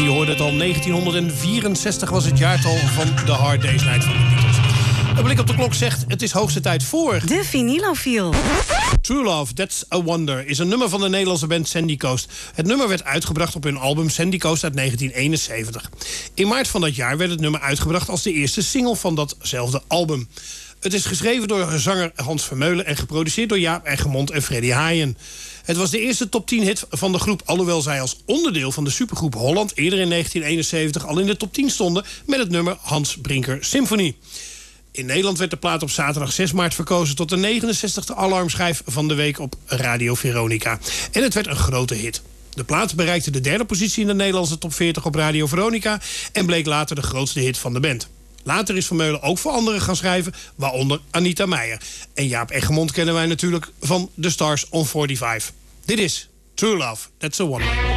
je hoorde het al, 1964 was het jaartal van The Hard Day's Night van de Beatles. Een blik op de klok zegt, het is hoogste tijd voor... De Vinylofiel. True Love, That's a Wonder is een nummer van de Nederlandse band Sandy Coast. Het nummer werd uitgebracht op hun album Sandy Coast uit 1971. In maart van dat jaar werd het nummer uitgebracht als de eerste single van datzelfde album. Het is geschreven door zanger Hans Vermeulen en geproduceerd door Jaap Eggermond en Freddy Haaien. Het was de eerste top 10 hit van de groep, alhoewel zij als onderdeel van de supergroep Holland eerder in 1971 al in de top 10 stonden met het nummer Hans Brinker Symphony. In Nederland werd de plaat op zaterdag 6 maart verkozen tot de 69e alarmschijf van de week op Radio Veronica. En het werd een grote hit. De plaat bereikte de derde positie in de Nederlandse top 40 op Radio Veronica en bleek later de grootste hit van de band. Later is Vermeulen ook voor anderen gaan schrijven, waaronder Anita Meijer. En Jaap Eggermond kennen wij natuurlijk van The Stars on 45. Dit is True Love, That's a Wonder.